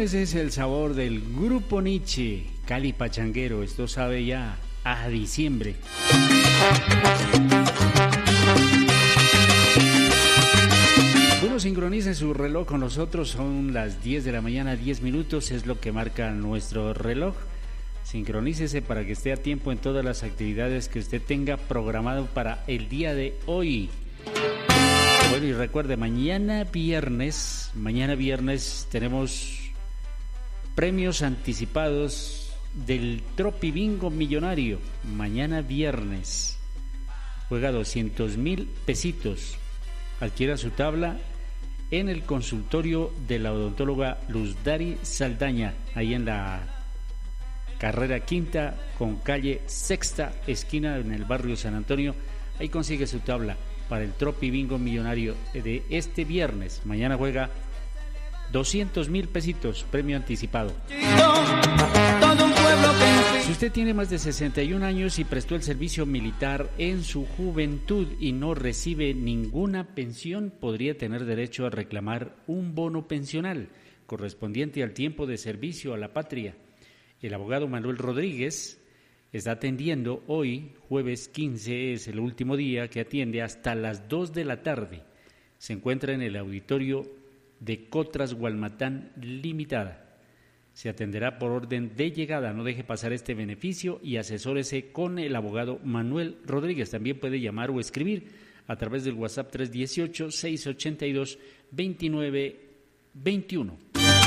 ese es el sabor del Grupo Nietzsche, Cali Pachanguero. Esto sabe ya a diciembre. Bueno, sincronice su reloj con nosotros, son las 10 de la mañana, 10 minutos, es lo que marca nuestro reloj. Sincronícese para que esté a tiempo en todas las actividades que usted tenga programado para el día de hoy. Bueno, y recuerde, mañana viernes tenemos premios anticipados del Tropi Bingo Millonario. Mañana viernes juega 200,000 pesitos. Adquiera su tabla en el consultorio de la odontóloga Luz Dari Saldaña, ahí en la carrera quinta con calle sexta, esquina en el barrio San Antonio. Ahí consigue su tabla para el Tropi Bingo Millonario de este viernes. Mañana juega 200,000 pesitos, premio anticipado. Si usted tiene más de 61 años y prestó el servicio militar en su juventud y no recibe ninguna pensión, podría tener derecho a reclamar un bono pensional correspondiente al tiempo de servicio a la patria. El abogado Manuel Rodríguez está atendiendo hoy, jueves 15, es el último día que atiende hasta las 2 de la tarde. Se encuentra en el auditorio de Cotras Gualmatán Limitada. Se atenderá por orden de llegada. No deje pasar este beneficio y asesórese con el abogado Manuel Rodríguez. También puede llamar o escribir a través del WhatsApp 318-682-2921.